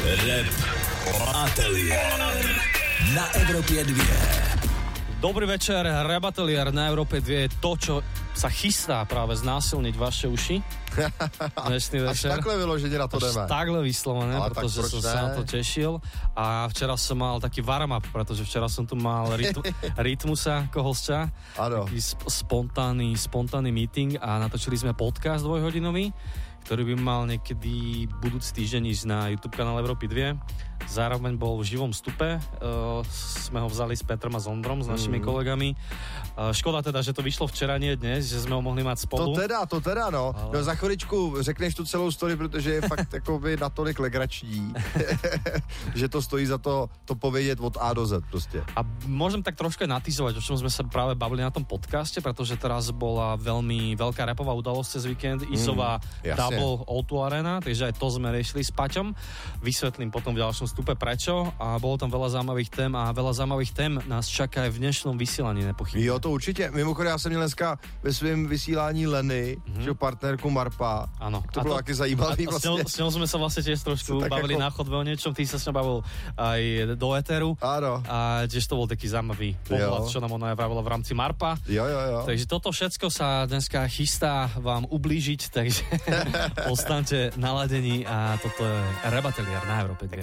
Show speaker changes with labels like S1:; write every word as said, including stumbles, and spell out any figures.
S1: Rap Ateliér na Európe dva.
S2: Dobrý večer, Rap Ateliér na Európe dva je to, čo sa chystá práve znásilniť vaše uši. Dnešný večer.
S3: Až takhle vyloženě na to jdeme.
S2: Až takhle vyslovené,
S3: ale
S2: pretože
S3: tak
S2: som
S3: ne?
S2: sa na to tešil. A včera som mal taký warm-up, pretože včera som tu mal rytm, Rytmusa ako hostia.
S3: Áno.
S2: Taký sp- spontánny, spontánny meeting a natočili sme podcast dvojhodinový, ktorý by mal niekedy budúci týždeň ísť na YouTube kanál Európy dva. Zároveň bol v živom vstupe. Uh, sme ho vzali s Petrom a Zondrom, s našimi mm. kolegami. Uh, škoda teda, že to vyšlo včera, nie dnes, že sme ho mohli mať spolu.
S3: To teda, to teda, no.
S2: Ale...
S3: no za chviličku řekneš tu celou story, protože je fakt jakoby natolik legrační, že to stojí za to, to povědět od A do Z prostě.
S2: A môžem tak trošku natizovať, o čom sme sa práve bavili na tom podcaste, pretože teraz bola veľmi veľká rapová udalosť cez víkend, Izová mm, Double ó dva Arena, takže aj to sme riešili s Paťom. Vysvetlím potom v ďalšom vstupe prečo a bolo tam veľa zaujímavých tém a veľa zaujímavých tém nás čaká aj v dnešnom vysielaní, nepochybne.
S3: Jo, to určitě. Mimochodem, já jsem měl dneska ve svém vysílání Leny, mm-hmm. že partnerku Marpa.
S2: Áno.
S3: To bylo taky zajímavý
S2: a, a
S3: vlastně.
S2: S ňou sme sa vlastne tiež trošku bavili ako... na chodbe o niečom, ty sa s ňou bavil aj do éteru.
S3: Áno.
S2: A tiež to bol taký zaujímavý pohľad, čo nám ona vravila v rámci Marpa.
S3: Jo, jo, jo.
S2: Takže toto všetko sa dneska chystá vám ublížiť, takže ostaňte naladení a toto je Rap Ateliér na Európe dva.